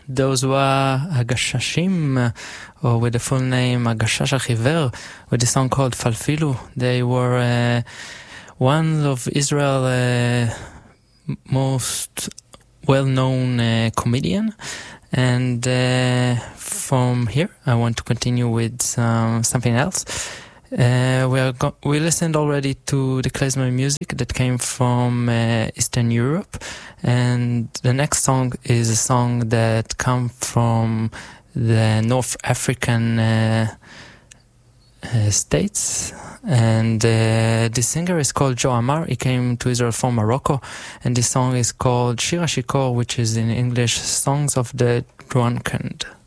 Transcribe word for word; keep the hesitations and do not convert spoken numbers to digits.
those were Agashashim, or with the full name Agashash Achiver, with a song called Falfilu. They were uh, one of Israel's uh, most well-known uh, comedian. And uh, from here, I want to continue with some, something else. Uh, we are go- we listened already to the klezmer music that came from uh, Eastern Europe, and the next song is a song that comes from the North African uh, uh, states, and uh, the singer is called Joe Amar. He came to Israel from Morocco, and this song is called Shir HaShikor, which is in English Songs of the Drunken.